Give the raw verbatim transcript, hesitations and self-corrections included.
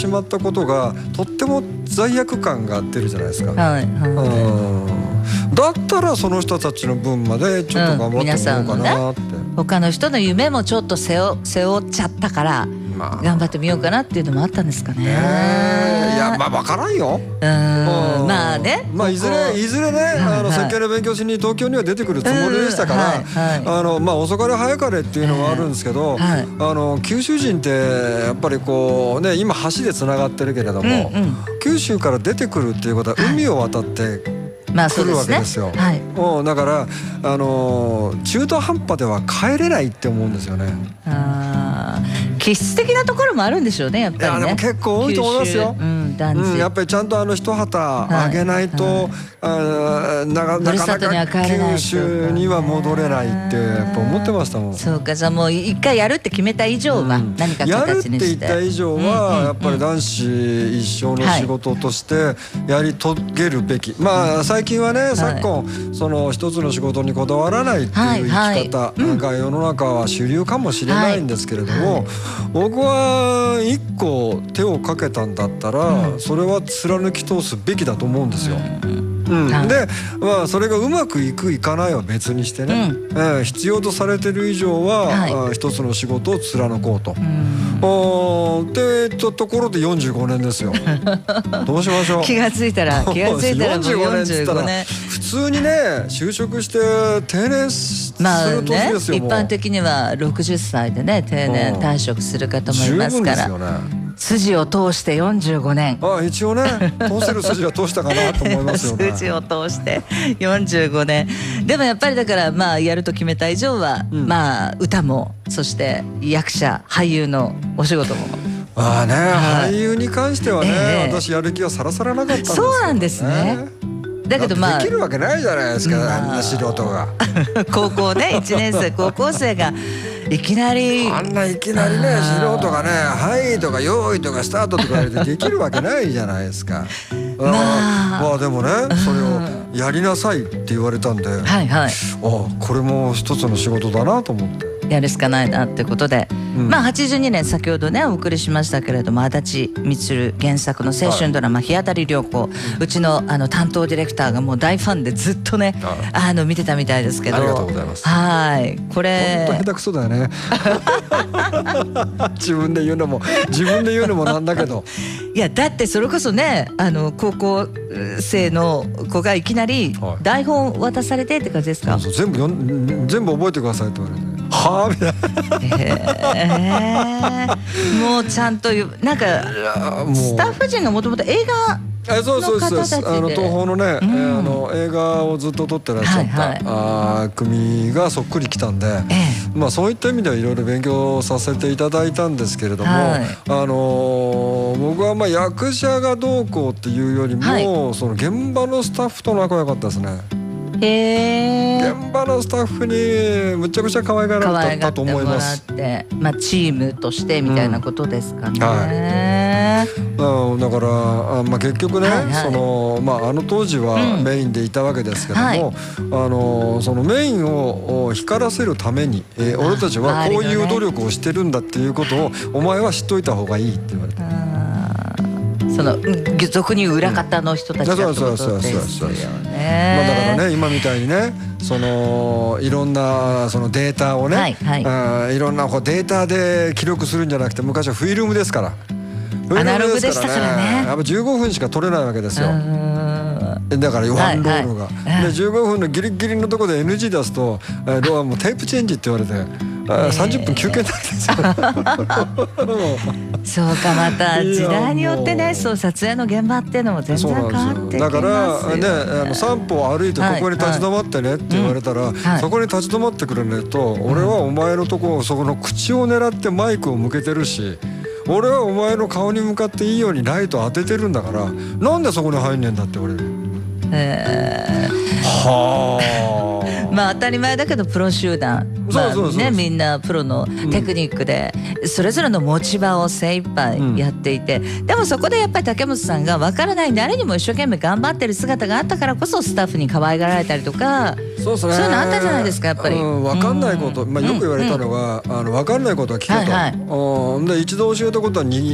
しまったことがとっても罪悪感が出るじゃないですか、 はいはい、 うん、だったらその人たちの分までちょっと頑張ってもらおうかなって、 うんね、他の人の夢もちょっと背負、背負っちゃったから、まあ、頑張ってみようかなっていうのもあったんですかね。 えー、いやまあ分からんよ。 うん、まあね、 まあいずれいずれね、はいはい、あの設計の勉強しに東京には出てくるつもりでしたから、はいはい、あのまあ遅かれ早かれっていうのはあるんですけど、はい、あの九州人ってやっぱりこうね、今橋でつながってるけれども、うんうん、九州から出てくるっていうことは海を渡って、はい、まあ来るわけですよ。はい、もうだからあの中途半端では帰れないって思うんですよね。 あ、気質的なところもあるんでしょうね、やっぱりね。 いやでも結構多いと思いますよ。うん、うん、やっぱりちゃんとあの一旗あげないと、はいはい、あなかなか九州には戻れないってやっぱ思ってましたもん。 そうか、じゃあもう一回やるって決めた以上は何か形にして、 やるって言った以上はやっぱり男子一生の仕事としてやり遂げるべき、はい、まあ最近はね、昨今その一つの仕事にこだわらないっていう生き方が世の中は主流かもしれないんですけれども、僕は一個手をかけたんだったらそれは貫き通すべきだと思うんですよ。うん、で、まあ、それがうまくいくいかないは別にしてね、うんえー、必要とされてる以上は、はい、一つの仕事を貫こうと、うん、ってところでよんじゅうごねんですよ。どうしましょう。 気がついたら気がついたらもうよんじゅうごねん普通にね就職して定年する年ですよ。 まあね、一般的にはろくじゅっさいでね定年退職する方もいますから、十分ですよね。筋を通してよんじゅうごねん、 ああ一応ね通せる筋は通したかなと思いますよね。 筋を通してよんじゅうごねんでもやっぱりだからまあやると決めた以上は、うん、まあ歌もそして役者俳優のお仕事もああね、はい、俳優に関してはね、えー、私やる気はさらさらなかったんですけどね。 そうなんですね。だけどまあできるわけないじゃないですか、まあ、あんな素人が高校ねいちねん生高校生がいきなりあんないきなりね素人がね「はい」とか「用意」とか「スタート」とか言われてできるわけないじゃないですか。まあ、まあでもねそれをやりなさいって言われたんで、はいはい、あこれも一つの仕事だなと思ってやるしかないなってことで、うん、まあはちじゅうにねん先ほどねお送りしましたけれども、足立満原作の青春ドラマ「日当たり良好」、うちのあの担当ディレクターがもう大ファンでずっとねあの見てたみたいですけど、 ありがとうございます。 はいこれ本当下手くそだよね自分で言うのも自分で言うのもなんだけどいやだってそれこそねあの高校生の子がいきなり台本渡されてって感じですか。 そうそう全部よん全部覚えてくださいって言われてはあみたいな、 えー、もうちゃんとなんかスタッフ陣がもともと映画えそうそうそうそうあの東宝のね、うん、あの映画をずっと撮ってらっしゃった、はいはい、あ組がそっくり来たんで、ええ、まあそういった意味ではいろいろ勉強させていただいたんですけれども、はい、あのー、僕はまあ役者がどうこうっていうよりも、はい、その現場のスタッフと仲良かったですね。 へー、 現場のスタッフにむちゃくちゃ可愛がられたと思います。 可愛がってもらって、まあ、チームとしてみたいなことですかね、うんはい、 うん、だからあ、まあ、結局ね、はいはい、そのまあ、あの当時はメインでいたわけですけども、うんはい、あのそのメインを光らせるために、えー、俺たちはこういう努力をしてるんだっていうことをお前は知っといた方がいいって言われて、 その俗に裏方の人たちだってことですよね。 まあだからね今みたいにねそのいろんなそのデータをね、はいはい、いろんなこうデータで記録するんじゃなくて昔はフィルムですからアナログでしたからね。 やっぱじゅうごふんしか撮れないわけですよ。だからワンロールが、はいはい、でじゅうごふんのギリギリのところで エヌジー 出すとローもうテープチェンジって言われて、えー、さんじゅっぷん休憩になるんですよそうか、また時代によってねそう撮影の現場っていうのも全然変わってきますよね。 だからねあの散歩を歩いてここに立ち止まってねって言われたら、はいはい、そこに立ち止まってくれないと、はい、俺はお前のところそこの口を狙ってマイクを向けてるし俺はお前の顔に向かっていいようにライト当ててるんだからなんでそこに入んねえんだって言われる。えー、はあまあ当たり前だけどプロ集団、まあね、みんなプロのテクニックでそれぞれの持ち場を精一杯やっていて、うん、でもそこでやっぱり竹本さんが分からない誰にも一生懸命頑張ってる姿があったからこそスタッフに可愛がられたりとかそうですね、 そういうのあったじゃないですかやっぱり、うん、 分かんないこと、まあ、よく言われたのが、うん、あの分かんないことは聞けと、はいはい、で一度教えたことはに